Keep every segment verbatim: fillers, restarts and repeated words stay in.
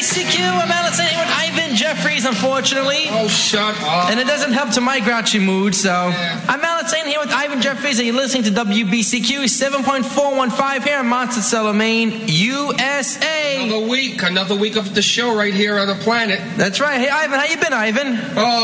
C Q. I'm Allison here with Ivan Jeffries, unfortunately. Oh, shut up. And it doesn't help to my grouchy mood, so. Yeah. I'm Allison here with Ivan Jeffries, and you're listening to W B C Q seven point four one five here in Monticello, Maine, U S A. Another week, another week of the show right here on the planet. That's right. Hey, Ivan, how you been, Ivan?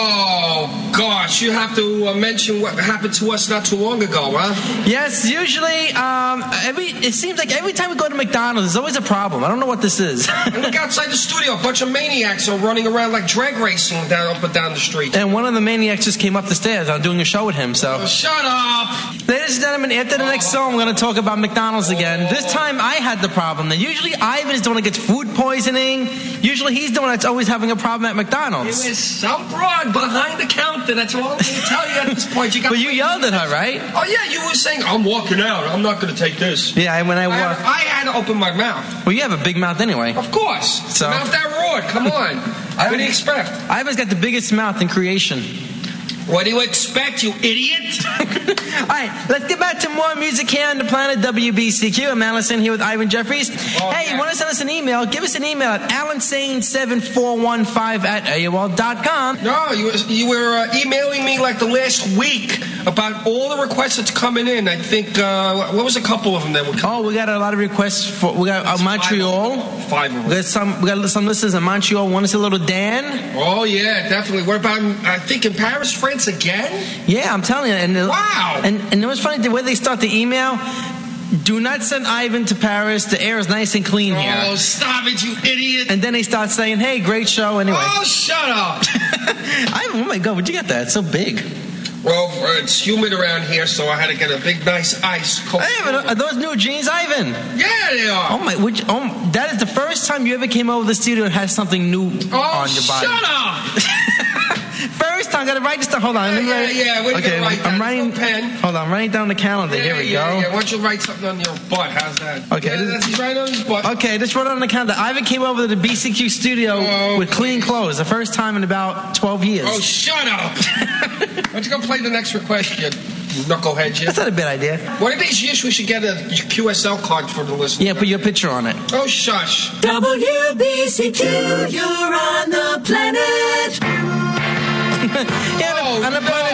Oh, gosh, you have to uh, mention what happened to us not too long ago, huh? Yes, usually, um, every it seems like every time we go to McDonald's, there's always a problem. I don't know what this is. And look outside the studio, a bunch of maniacs are running around like drag racing down up and down the street. And one of the maniacs just came up the stairs. I'm doing a show with him, so. Oh, shut up! Ladies and gentlemen, after the next song, we're going to talk about McDonald's again. This time, I had the problem. Now, usually, Ivan is the one that gets food poisoning. Usually, he's the one that's always having a problem at McDonald's. It was some broad behind the counter. That's all I'm going to tell you at this point. You got But you yelled at her, right? Oh, yeah, you were saying, I'm walking out. I'm not going to take this. Yeah, when I I walk. had, I had to open my mouth. Well, you have a big mouth anyway. Of course. So- Mouth that roared. Come on. What do you expect? Ivan's got the biggest mouth in creation. What do you expect, you idiot? All right, let's get back to more music here on the planet W B C Q. I'm Allison here with Ivan Jeffries. Oh, hey, yeah. you want to send us an email? Give us an email at alansane seven four one five at A O L dot com. No, you, you were uh, emailing me like the last week about all the requests that's coming in. I think, uh, what was a couple of them that were coming? Oh, we got a lot of requests for, we got uh, Montreal. Five of We them. got some, we got some listeners in Montreal. One is a little Dan. Oh, yeah, definitely. What about, I think, in Paris, France again? Yeah, I'm telling you. And the, Wow. And, and it was funny, the way they start the email, do not send Ivan to Paris. The air is nice and clean here. Oh, stop it, you idiot. And then they start saying, hey, great show. Anyway. Oh, shut up. Ivan, oh my God, where'd you get that? It's so big. Well, uh, it's humid around here, so I had to get a big, nice ice cold. Hey, but are those new jeans, Ivan? Yeah, they are. Oh my! Would you, oh, that is the first time you ever came over the studio and had something new Oh, on your body. shut up. First time, gotta write this down. Hold on. let me Yeah, write- yeah, yeah. Where you Okay, gonna write that? I'm There's writing. no pen. Hold on, I'm writing down the calendar. Yeah, Here we yeah, go. Yeah. Why don't you write something on your butt? How's that? Okay, Yeah, this- that's, he's right on his butt. Okay, just wrote it on the calendar. Ivan came over to the B C Q studio Oh, with clean please. clothes. The first time in about twelve years. Oh, shut up. Why don't you go play the next request, you knucklehead, you? That's not a bad idea. What if it's yes, we should get a Q S L card for the listener? Yeah, put your picture on it. Oh, shush. W B C Q, you're on the planet. Yeah, Oh, on the no. planet